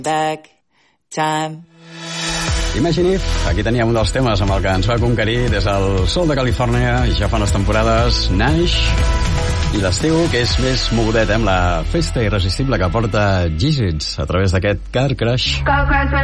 Back time. Imagine If, aquí teníem un dels temes amb el que ens va conquerir des del sol de Califòrnia, i ja fa unes temporades, Nash, i l'estiu, que és més mogudet, amb la festa irresistible que porta Gizzits a través d'aquest Car Crash.